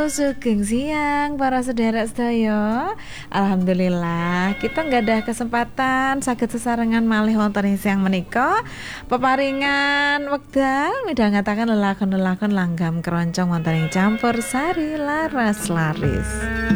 sugeng siang para sederek sedaya. Alhamdulillah kita nggak ada kesempatan saged sesarengan malih wonten ing siang menika. Peparingan wekdal midhangetaken lelakon-lelakon langgam keroncong wonten ing campur sari laras laris.